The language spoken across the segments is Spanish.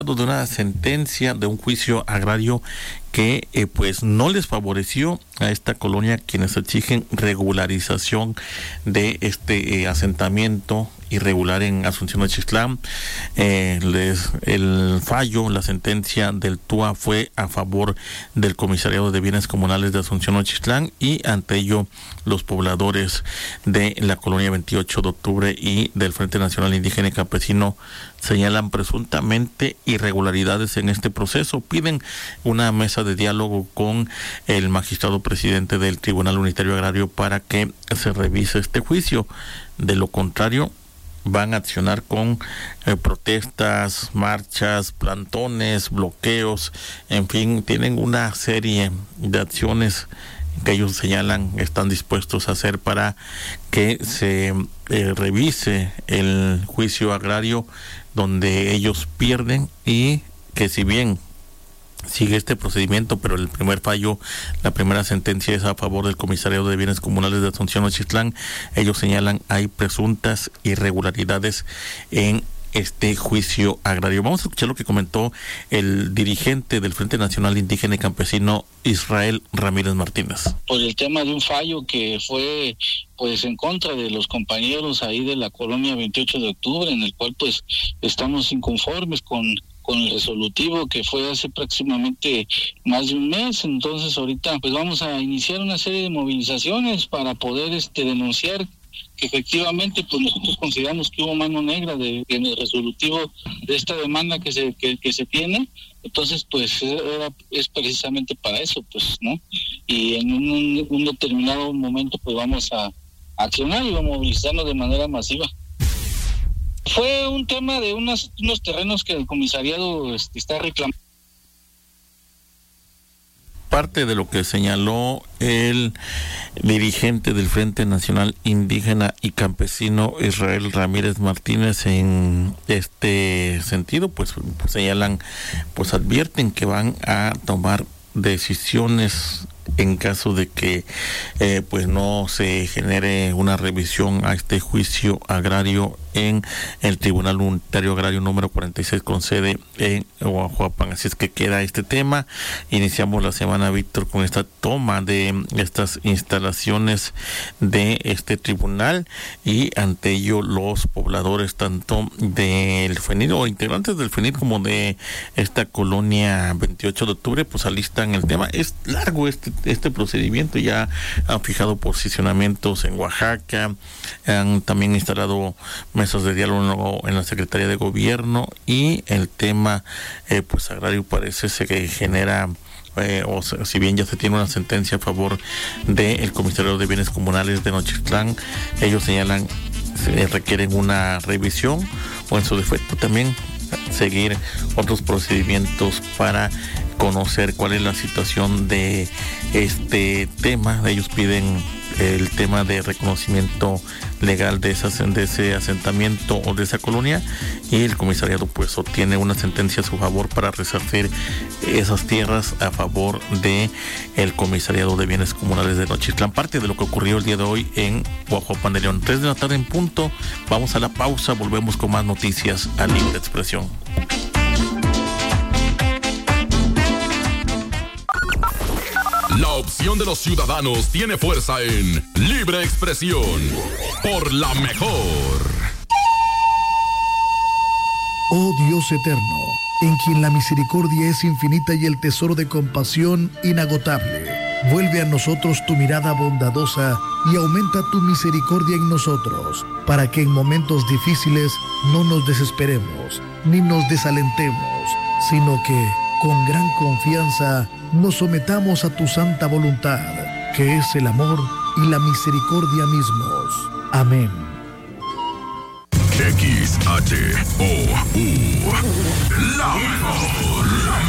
de una sentencia de un juicio agrario que pues no les favoreció a esta colonia, quienes exigen regularización de este asentamiento irregular en Asunción Nochitlán. El fallo, la sentencia del TUA fue a favor del Comisariado de Bienes Comunales de Asunción Nochitlán, y ante ello los pobladores de la colonia 28 de octubre y del Frente Nacional Indígena y Campesino señalan presuntamente irregularidades en este proceso. Piden una mesa de diálogo con el magistrado presidente del Tribunal Unitario Agrario para que se revise este juicio. De lo contrario, van a accionar con protestas, marchas, plantones, bloqueos, en fin, tienen una serie de acciones que ellos señalan están dispuestos a hacer para que se revise el juicio agrario donde ellos pierden, y que si bien sigue este procedimiento, pero el primer fallo, la primera sentencia es a favor del Comisariado de Bienes Comunales de Asunción Nochitlán, ellos señalan hay presuntas irregularidades en este juicio agrario. Vamos a escuchar lo que comentó el dirigente del Frente Nacional Indígena y Campesino, Israel Ramírez Martínez. Por el tema de un fallo que fue pues en contra de los compañeros ahí de la colonia 28 de octubre, en el cual pues estamos inconformes con el resolutivo que fue hace próximamente más de un mes. Entonces ahorita pues vamos a iniciar una serie de movilizaciones para poder denunciar que efectivamente pues nosotros consideramos que hubo mano negra en el resolutivo de esta demanda que se tiene. Entonces pues es precisamente para eso, pues, ¿no? Y en un determinado momento pues vamos a accionar y vamos a movilizarnos de manera masiva. Fue un tema de unos terrenos que el comisariado está reclamando. Parte de lo que señaló el dirigente del Frente Nacional Indígena y Campesino, Israel Ramírez Martínez, en este sentido, pues señalan, pues advierten que van a tomar decisiones en caso de que pues no se genere una revisión a este juicio agrario en el Tribunal Unitario Agrario número 46 con sede en Oahuapan. Así es que queda este tema. Iniciamos la semana, Víctor, con esta toma de estas instalaciones de este tribunal, y ante ello los pobladores tanto del FENIL o integrantes del FENIL como de esta colonia 28 de octubre pues alistan el tema. Es largo este procedimiento, ya han fijado posicionamientos en Oaxaca, han también instalado mesas de diálogo en la Secretaría de Gobierno, y el tema pues agrario parece ser que genera si bien ya se tiene una sentencia a favor del Comisariado de Bienes Comunales de Nochitlán, ellos señalan requieren una revisión o en su defecto también seguir otros procedimientos para conocer cuál es la situación de este tema. Ellos piden el tema de reconocimiento legal de ese asentamiento o de esa colonia, y el comisariado pues obtiene una sentencia a su favor para resarcir esas tierras a favor de el Comisariado de Bienes Comunales de Nochitlán. Parte de lo que ocurrió el día de hoy en Oahuapan de León. 3 de la tarde en punto. Vamos a la pausa, volvemos con más noticias a Libre Expresión. La opción de los ciudadanos tiene fuerza en Libre Expresión por la mejor. Oh Dios eterno, en quien la misericordia es infinita y el tesoro de compasión inagotable, vuelve a nosotros tu mirada bondadosa y aumenta tu misericordia en nosotros, para que en momentos difíciles no nos desesperemos ni nos desalentemos, sino que con gran confianza nos sometamos a tu santa voluntad, que es el amor y la misericordia mismos. Amén. XHOU, la mejor,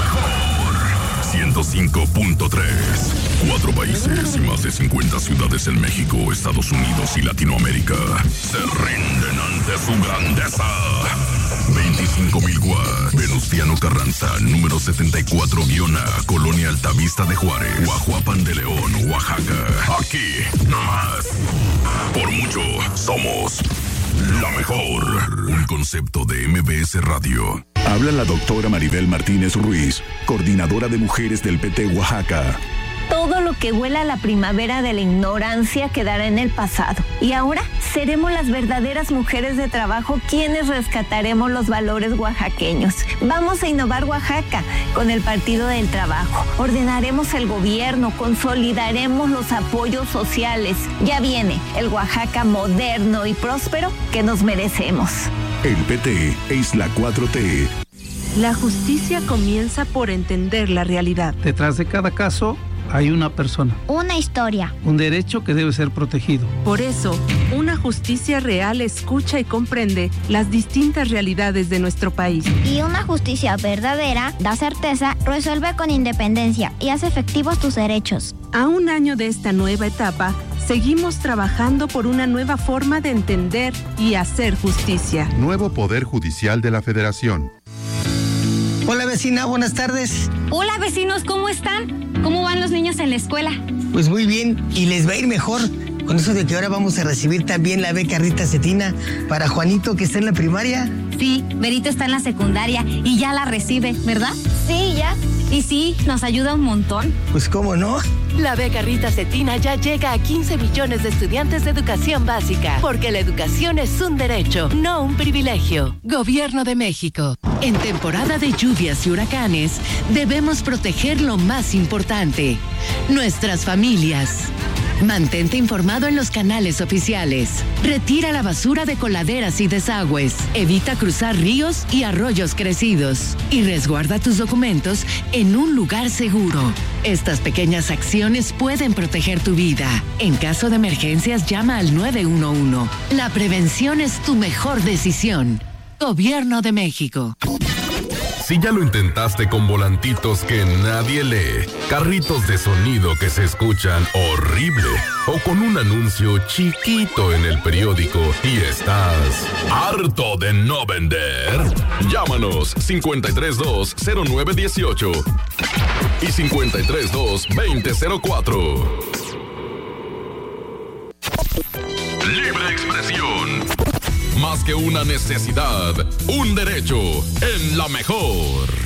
105.3. 4 países y más de 50 ciudades en México, Estados Unidos y Latinoamérica se rinden ante su grandeza. 25,000 watts. Venustiano Carranza, número 74-A, Colonia Altavista de Juárez, Oahuapan de León, Oaxaca. Aquí, nomás. Por mucho, somos la mejor. Un concepto de MBS Radio. Habla la doctora Maribel Martínez Ruiz, coordinadora de mujeres del PT Oaxaca. Todo lo que huela a la primavera de la ignorancia quedará en el pasado. Y ahora seremos las verdaderas mujeres de trabajo quienes rescataremos los valores oaxaqueños. Vamos a innovar Oaxaca con el Partido del Trabajo. Ordenaremos el gobierno, consolidaremos los apoyos sociales. Ya viene el Oaxaca moderno y próspero que nos merecemos. El PT es la 4T. La justicia comienza por entender la realidad. Detrás de cada caso hay una persona. Una historia. Un derecho que debe ser protegido. Por eso, una justicia real escucha y comprende las distintas realidades de nuestro país. Y una justicia verdadera da certeza, resuelve con independencia y hace efectivos tus derechos. A un año de esta nueva etapa, seguimos trabajando por una nueva forma de entender y hacer justicia. Nuevo Poder Judicial de la Federación. Hola vecina, buenas tardes. Hola vecinos, ¿cómo están? ¿Cómo van los niños en la escuela? Pues muy bien, y les va a ir mejor con eso de que ahora vamos a recibir también la beca Rita Cetina para Juanito que está en la primaria. Sí, Berito está en la secundaria y ya la recibe, ¿verdad? Sí, ya. Y sí, nos ayuda un montón. Pues cómo no. La beca Rita Cetina ya llega a 15 millones de estudiantes de educación básica, porque la educación es un derecho, no un privilegio. Gobierno de México. En temporada de lluvias y huracanes, debemos proteger lo más importante, nuestras familias. Mantente informado en los canales oficiales. Retira la basura de coladeras y desagües. Evita cruzar ríos y arroyos crecidos. Y resguarda tus documentos en un lugar seguro. Estas pequeñas acciones pueden proteger tu vida. En caso de emergencias, llama al 911. La prevención es tu mejor decisión. Gobierno de México. Si ya lo intentaste con volantitos que nadie lee, carritos de sonido que se escuchan horrible, o con un anuncio chiquito en el periódico y estás harto de no vender, llámanos 532-0918 y 532-2004. Libre expresión. Más que una necesidad, un derecho en la mejor.